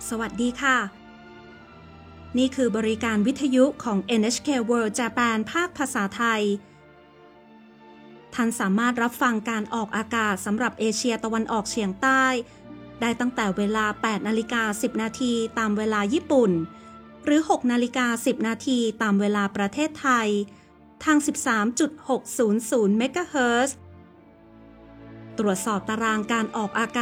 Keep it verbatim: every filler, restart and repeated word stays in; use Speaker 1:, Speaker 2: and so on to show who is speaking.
Speaker 1: สวัสดีค่ะนี่คือบริการวิทยุของ เอ็น เอช เค World Japan ภาคภาษาไทยท่านสามารถรับฟังการออกอากาศสำหรับเอเชียตะวันออกเฉียงใต้ได้ตั้งแต่เวลา แปดนาฬิกาสิบนาทีตามเวลาญี่ปุ่นหรือ หกนาฬิกาสิบนาทีตามเวลาประเทศไทยทาง สิบสามจุดหกศูนย์ศูนย์ เมกะเฮิรตซ์ ตรวจสอบตารางการออกอากาศ